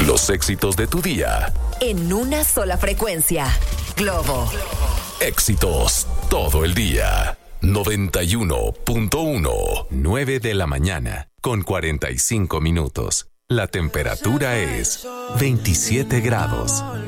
Los éxitos de tu día. En una sola frecuencia. Globo. Éxitos todo el día. 91.1. 9 de la mañana con 45 minutos. La temperatura es 27 grados.